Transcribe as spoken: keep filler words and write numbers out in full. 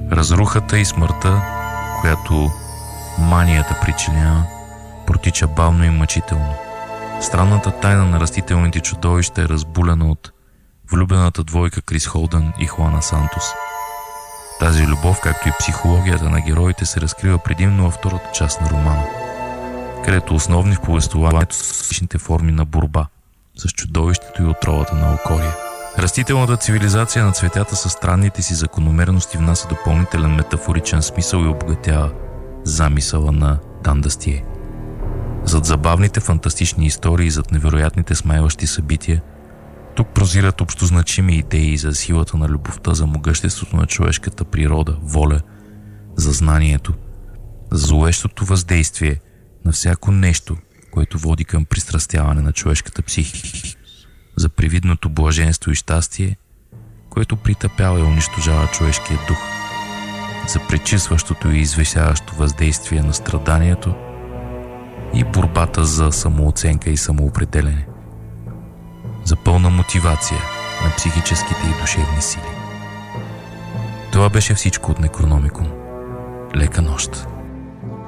Разрухата и смъртта, която манията причинява, протича бавно и мъчително. Странната тайна на растителните чудовища е разбулена от влюбената двойка Крис Холдън и Хуана Сантос. Тази любов, както и психологията на героите, се разкрива предимно във втората част на романа, където основни в повествуването са различните форми на борба с чудовището и отровата на Окория. Растителната цивилизация на цветята със странните си закономерности внася допълнителен метафоричен смисъл и обогатява замисъла на Дан Дастие. Зад забавните фантастични истории, зад невероятните смайващи събития, тук прозират общозначими идеи за силата на любовта, за могъществото на човешката природа, воля, за знанието, за зловещото въздействие на всяко нещо, което води към пристрастяване на човешката психика, за привидното блаженство и щастие, което притъпява и унищожава човешкия дух, за пречистващото и извисяващо въздействие на страданието и борбата за самооценка и самоопределене, за пълна мотивация на психическите и душевни сили. Това беше всичко от Некрономикон. Лека нощ!